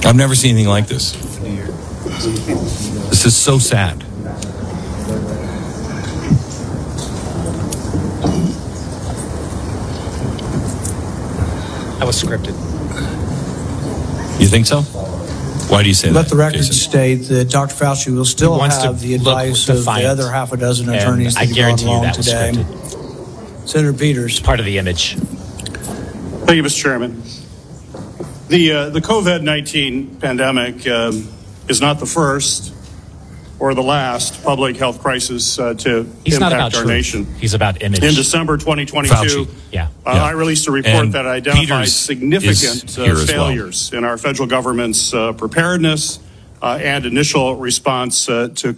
I've never seen anything like this. This is so sad. That was scripted. You think so? Why do you say that? Let the record Jason? state that Dr. Fauci will still wants to have the look advice of the defiant. other half a dozen And attorneys I that have gone guarantee you along that was today. scripted. Senator Peters. Part of the image. Thank you, Mr. Chairman. The COVID-19 pandemic is not the first or the last public health crisis to He's not impact about our truth. nation. He's about image. In December 2022, Fauci. Yeah. I released a report And that identified Peters significant is here as well. failures in our federal government's preparedness and initial response to